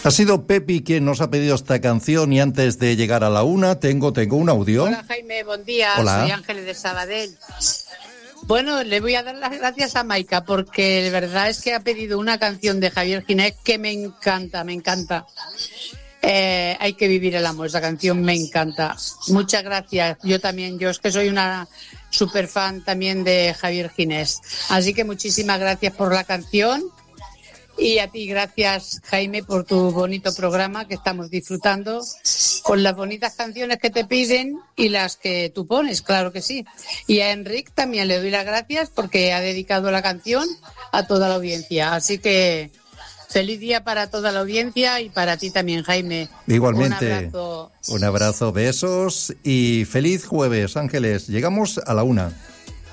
Ha sido Pepi quien nos ha pedido esta canción y antes de llegar a la una tengo un audio. Hola Jaime, buen día. Hola. Soy Ángeles de Sabadell. Bueno, le voy a dar las gracias a Maika porque de verdad es que ha pedido una canción de Javier Ginés que me encanta, me encanta. Hay que vivir el amor, esa canción me encanta. Muchas gracias. Yo es que soy una super fan también de Javier Ginés. Así que muchísimas gracias por la canción. Y a ti, gracias, Jaime, por tu bonito programa que estamos disfrutando con las bonitas canciones que te piden y las que tú pones, claro que sí. Y a Enric también le doy las gracias porque ha dedicado la canción a toda la audiencia. Así que feliz día para toda la audiencia y para ti también, Jaime. Igualmente. Un abrazo, besos y feliz jueves, Ángeles. Llegamos a la una.